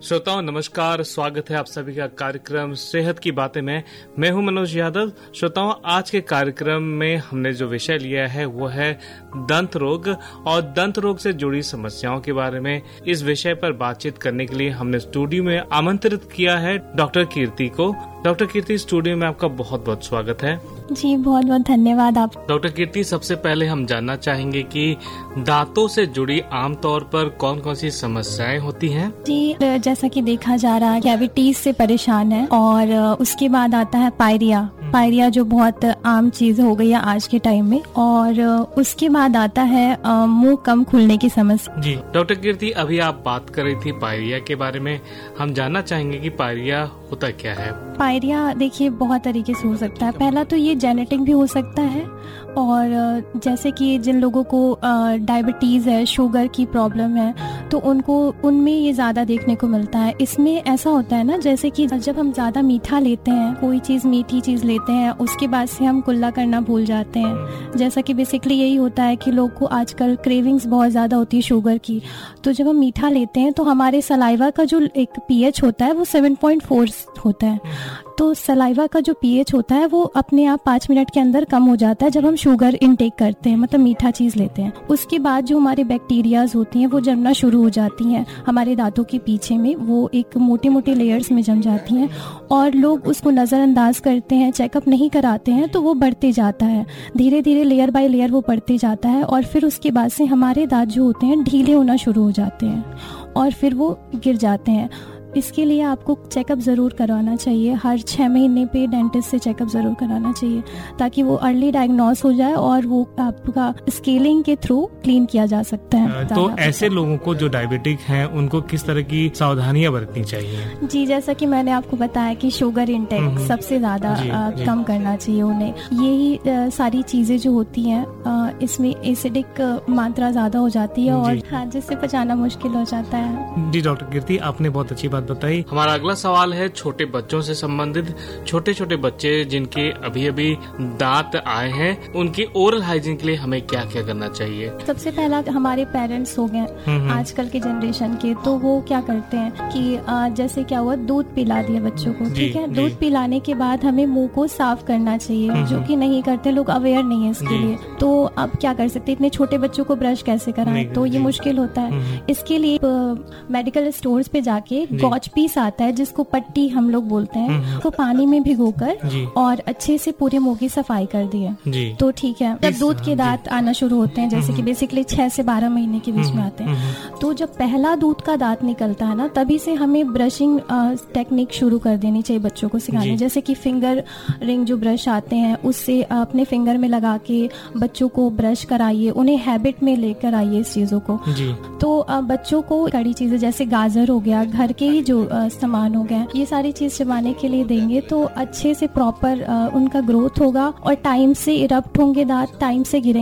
श्रोताओं नमस्कार, स्वागत है आप सभी का कार्यक्रम सेहत की बातें में। मैं हूं मनोज यादव। श्रोताओं, आज के कार्यक्रम में हमने जो विषय लिया है वो है दंत रोग और दंत रोग से जुड़ी समस्याओं के बारे में। इस विषय पर बातचीत करने के लिए हमने स्टूडियो में आमंत्रित किया है डॉक्टर कीर्ति को। डॉक्टर कीर्ति, स्टूडियो में आपका बहुत बहुत स्वागत है। जी बहुत बहुत धन्यवाद आप। डॉक्टर कीर्ति, सबसे पहले हम जानना चाहेंगे कि दांतों से जुड़ी आमतौर पर कौन कौन सी समस्याएं होती हैं? जी, जैसा कि देखा जा रहा है कैविटीज से परेशान है और उसके बाद आता है पायरिया जो बहुत आम चीज हो गई है आज के टाइम में, और उसके बाद आता है मुंह कम खुलने की समस्या। जी डॉक्टर कीर्ति, अभी आप बात कर रही थी पायरिया के बारे में। हम जानना चाहेंगे कि पायरिया होता क्या है? पायरिया देखिए बहुत तरीके से हो सकता है। पहला तो ये जेनेटिक भी हो सकता है, और जैसे कि जिन लोगों को डायबिटीज है, शुगर की प्रॉब्लम है, तो उनमें ये ज्यादा देखने को मिलता है। इसमें ऐसा होता है ना, जैसे कि जब हम ज्यादा मीठा लेते हैं, कोई चीज मीठी चीज लेते हैं, उसके बाद से हम कुल्ला करना भूल जाते हैं। जैसा कि बेसिकली यही होता है कि लोग को आजकल क्रेविंग्स बहुत ज्यादा होती है शुगर की। तो जब हम मीठा लेते हैं तो हमारे सलाइवा का जो एक पीएच होता है वो 7.4 होता है। तो सलाइवा का जो पीएच होता है वो अपने आप 5 मिनट के अंदर कम हो जाता है जब हम शुगर इनटेक करते हैं, मतलब मीठा चीज लेते हैं। उसके बाद जो हमारे बैक्टीरियाज होती हैं वो जमना शुरू हो जाती हैं हमारे दांतों के पीछे में। वो एक मोटे मोटे लेयर्स में जम जाती हैं और लोग उसको नजरअंदाज करते हैं, चेकअप नहीं कराते हैं, तो वो बढ़ते जाता है। धीरे धीरे लेयर बाय लेयर वो बढ़ते जाता है और फिर उसके बाद से हमारे दांत जो होते हैं ढीले होना शुरू हो जाते हैं और फिर वो गिर जाते हैं। इसके लिए आपको चेकअप ज़रूर करवाना चाहिए। हर 6 महीने पे डेंटिस्ट से चेकअप ज़रूर कराना चाहिए ताकि वो अर्ली डायग्नोस हो जाए और वो आपका स्केलिंग के थ्रू क्लीन किया जा सकता है। तो ऐसे लोगों को जो डायबिटिक हैं उनको किस तरह की सावधानियां बरतनी चाहिए? जी, जैसा कि मैंने आपको बताया कि शुगर इंटेक सबसे ज़्यादा कम करना चाहिए उन्हें। यही सारी चीज़ें जो होती हैं इसमें एसिडिक मात्रा ज़्यादा हो जाती है और जिससे पचाना मुश्किल हो जाता है। जी डॉक्टर कीर्ति, आपने बहुत अच्छी बात बताई। हमारा अगला सवाल है छोटे बच्चों से संबंधित। छोटे छोटे बच्चे जिनके अभी अभी दांत आए हैं, उनके ओरल हाइजीन के लिए हमें क्या क्या करना चाहिए? सबसे पहला हमारे पेरेंट्स हो गए आजकल के जनरेशन के, तो वो क्या करते हैं कि जैसे क्या हुआ, दूध पिला दिया बच्चों को, ठीक है। दूध पिलाने के बाद हमें मुंह को साफ करना चाहिए, जो कि नहीं करते लोग, अवेयर नहीं है इसके लिए। तो अब क्या कर सकते, इतने छोटे बच्चों को ब्रश कैसे कराएं, तो ये मुश्किल होता है। इसके लिए मेडिकल स्टोर्स पे जाके गॉच पीस आता है जिसको पट्टी हम लोग बोलते हैं, तो पानी में भिगोकर और अच्छे से पूरे मुंह की सफाई कर दिए तो ठीक है। जब दूध के दांत आना शुरू होते हैं, जैसे कि बेसिकली 6 से 12 महीने के बीच में आते हैं, तो जब पहला दूध का दांत निकलता है ना, तभी से हमें ब्रशिंग टेक्निक शुरू कर देनी चाहिए बच्चों को सिखाने। जैसे कि फिंगर रिंग जो ब्रश आते हैं उससे अपने फिंगर में लगा के बच्चों को ब्रश कराइए, उन्हें हैबिट में लेकर आइए इस चीजों को। तो बच्चों को कड़ी चीजें जैसे गाजर हो गया, घर के ही जो सामान हो गया, ये सारी चीज चबाने के लिए देंगे तो अच्छे से प्रॉपर उनका ग्रोथ होगा और टाइम से इरप्ट होंगे दांत, टाइम से गिरेंगे।